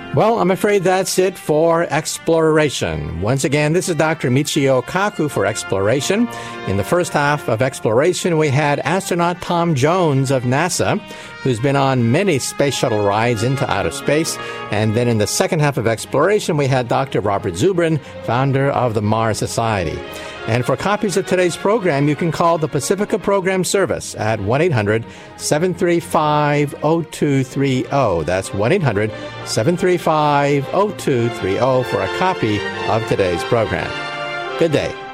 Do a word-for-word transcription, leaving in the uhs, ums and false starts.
Well, I'm afraid that's it for Exploration. Once again, this is Doctor Michio Kaku for Exploration. In the first half of Exploration, we had astronaut Tom Jones of NASA, who's been on many space shuttle rides into outer space. And then in the second half of Exploration, we had Doctor Robert Zubrin, founder of the Mars Society. And for copies of today's program, you can call the Pacifica Program Service at one eight hundred seven three five zero two three zero. That's one eight hundred seven three five zero two three zero for a copy of today's program. Good day.